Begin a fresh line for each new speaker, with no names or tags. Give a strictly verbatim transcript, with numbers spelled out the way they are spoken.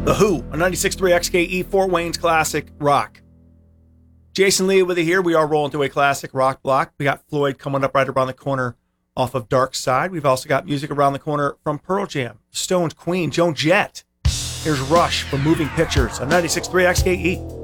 The Who on ninety-six point three X K E, Fort Wayne's classic rock. Jason Lee with you here. We are rolling through a classic rock block. We got Floyd coming up right around the corner off of Dark Side. We've also got music around the corner from Pearl Jam, Stones, Queen, Joan Jett. Here's Rush from Moving Pictures on ninety-six point three X K E.